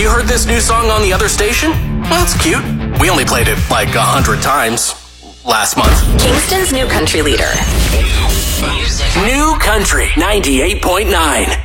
you heard this new song on the other station? Well, it's cute. We only played it like 100 times last month. Kingston's new country leader. New Country 98.9.